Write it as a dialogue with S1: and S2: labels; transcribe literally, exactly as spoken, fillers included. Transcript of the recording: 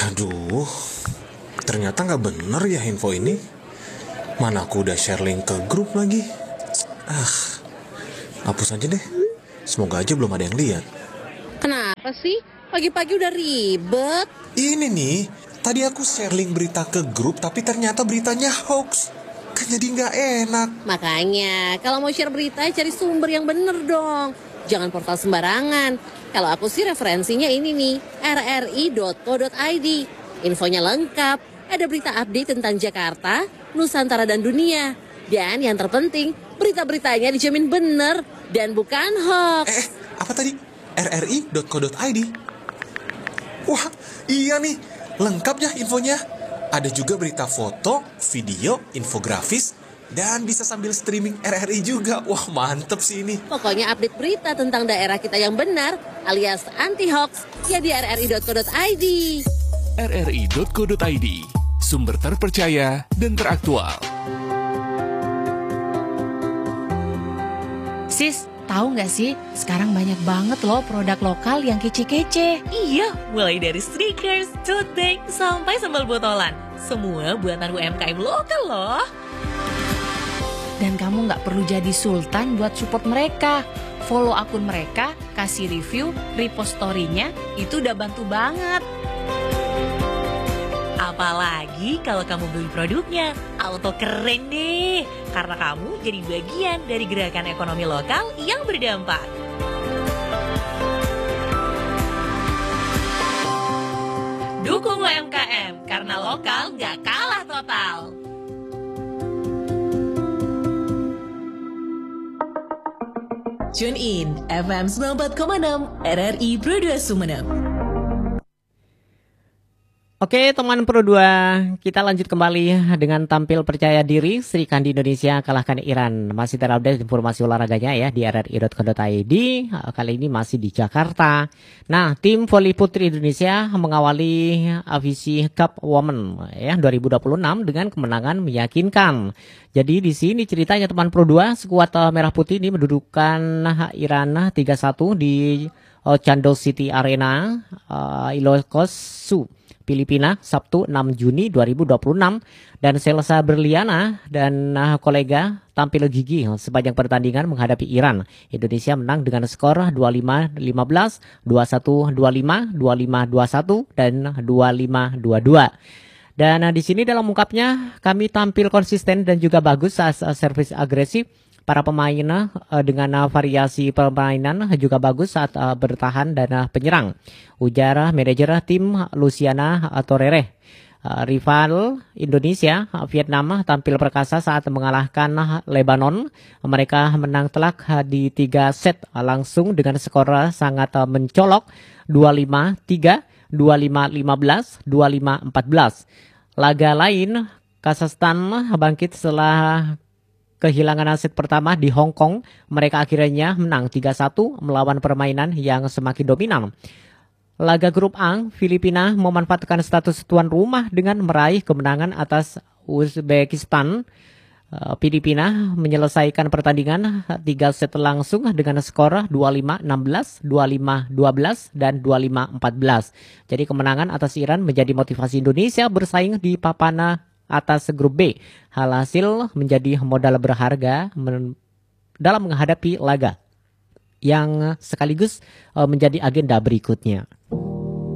S1: Aduh, ternyata nggak bener ya info ini. Mana aku udah share link ke grup lagi. Ah, hapus aja deh. Semoga aja belum ada yang lihat.
S2: Kenapa sih? Pagi-pagi udah ribet.
S1: Ini nih, tadi aku share link berita ke grup, tapi ternyata beritanya hoax. Kan jadi nggak enak.
S2: Makanya, kalau mau share berita, cari sumber yang bener dong. Jangan portal sembarangan. Kalau aku sih referensinya ini nih, r r i dot co dot i d. Infonya lengkap, ada berita update tentang Jakarta, Nusantara dan dunia. Dan yang terpenting, berita-beritanya dijamin bener dan bukan hoax.
S1: Eh, eh apa tadi? r r i dot co dot i d. Wah, iya nih, lengkap ya infonya. Ada juga berita foto, video, infografis, dan bisa sambil streaming R R I juga. Wah, mantep sih ini.
S2: Pokoknya update berita tentang daerah kita yang benar, alias anti-hoax, ya di r r i dot co dot i d.
S3: r r i dot co dot i d, sumber terpercaya dan teraktual.
S4: Sis, tahu nggak sih, sekarang banyak banget loh produk lokal yang kece-kece.
S5: Iya, mulai dari stickers, tote bag, sampai sambal botolan. Semua buatan U M K M lokal loh.
S4: Dan kamu nggak perlu jadi sultan buat support mereka. Follow akun mereka, kasih review, repost story-nya, itu udah bantu banget.
S5: Apalagi kalau kamu beli produknya, auto keren deh. Karena kamu jadi bagian dari gerakan ekonomi lokal yang berdampak. Dukung U M K M, karena lokal nggak kalah total. Tune in F M sembilan puluh empat koma enam R R I Pro dua Sumeneb.
S6: Oke teman Pro dua, kita lanjut kembali dengan tampil percaya diri Sri Kandi Indonesia kalahkan Iran. Masih terupdate informasi olahraganya ya di r r i dot co dot i d. Kali ini masih di Jakarta. Nah, tim voli putri Indonesia mengawali A V C Cup Women ya dua ribu dua puluh enam dengan kemenangan meyakinkan. Jadi di sini ceritanya teman Pro dua, skuad merah putih ini mendudukan Iran tiga satu di Chandol City Arena, uh, Ilocos, Filipina, Sabtu enam Juni dua ribu dua puluh enam. Dan Selsa Berliana dan uh, kolega tampil gigih sepanjang pertandingan menghadapi Iran. Indonesia menang dengan skor dua puluh lima lima belas, dua puluh satu dua puluh lima, dua puluh lima dua puluh satu, dan dua puluh lima dua puluh dua. Dan uh, di sini dalam ungkapnya kami tampil konsisten dan juga bagus saat uh, servis agresif. Para pemain uh, dengan uh, variasi permainan juga bagus saat uh, bertahan dan uh, penyerang. Ujar manajer tim Luciana Torere. Uh, rival Indonesia, uh, Vietnam tampil perkasa saat mengalahkan uh, Lebanon. Mereka menang telak uh, di tiga set uh, langsung dengan skor uh, sangat uh, mencolok dua puluh lima tiga, dua puluh lima lima belas, dua puluh lima empat belas. Laga lain, Kazakhstan bangkit setelah kehilangan set pertama di Hong Kong. Mereka akhirnya menang tiga satu melawan permainan yang semakin dominan. Laga grup A, Filipina memanfaatkan status tuan rumah dengan meraih kemenangan atas Uzbekistan. Filipina menyelesaikan pertandingan tiga set langsung dengan skor dua puluh lima enam belas, dua puluh lima dua belas, dan dua puluh lima empat belas. Jadi kemenangan atas Iran menjadi motivasi Indonesia bersaing di papan atas grup B. Hasil menjadi modal berharga men- dalam menghadapi laga yang sekaligus uh, menjadi agenda berikutnya.